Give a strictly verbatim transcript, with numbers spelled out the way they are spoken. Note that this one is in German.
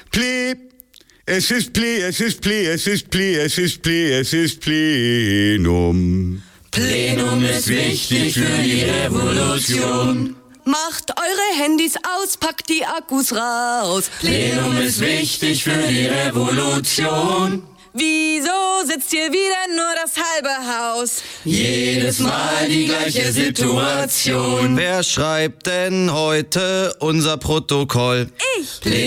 Ple. Es ist Ple, es ist Ple, es ist Ple, es ist Ple, es ist Plenum. Plenum ist wichtig für die Revolution. Macht eure Handys aus, packt die Akkus raus. Plenum ist wichtig für die Revolution. Wieso sitzt hier wieder nur das halbe Haus? Jedes Mal die gleiche Situation. Wer schreibt denn heute unser Protokoll? Ich!